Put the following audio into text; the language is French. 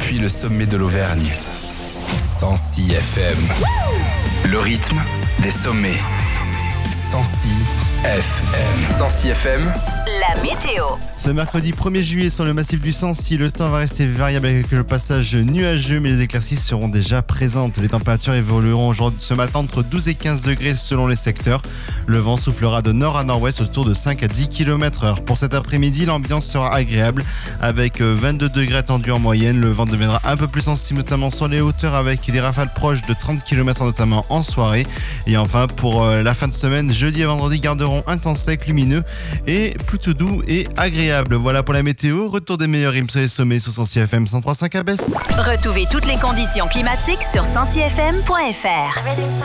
depuis le sommet de l'Auvergne. 106 FM. Le rythme des sommets. 106 FM. 106 FM. La météo. Ce mercredi 1er juillet sur le massif du Sancy, le temps va rester variable avec le passage nuageux, mais les éclaircies seront déjà présentes. Les températures évolueront ce matin entre 12 et 15 degrés selon les secteurs. Le vent soufflera de nord à nord-ouest autour de 5 à 10 km/h. Pour cet après-midi, l'ambiance sera agréable avec 22 degrés attendus en moyenne. Le vent deviendra un peu plus sensible, notamment sur les hauteurs, avec des rafales proches de 30 km notamment en soirée. Et enfin, pour la fin de semaine, jeudi et vendredi garderont un temps sec, lumineux et plutôt doux et agréable. Voilà pour la météo. Retour des meilleurs rimes sur les sommets sur 106 FM 103.5 à Besse. Retrouvez toutes les conditions climatiques sur 106fm.fr.